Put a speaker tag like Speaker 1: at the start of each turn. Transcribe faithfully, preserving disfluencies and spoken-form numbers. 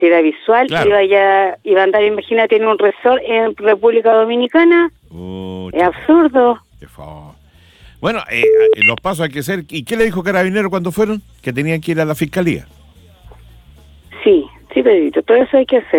Speaker 1: Si era visual,
Speaker 2: Claro.
Speaker 1: iba ya, iba a andar, imagínate, en un resort en República Dominicana.
Speaker 2: Oh,
Speaker 1: Es absurdo.
Speaker 2: qué favor. Bueno, eh, eh, los pasos hay que ser. ¿Y qué le dijo Carabinero cuando fueron? Que tenían que ir a la fiscalía.
Speaker 1: Sí, sí, Pedrito, todo eso hay que hacer.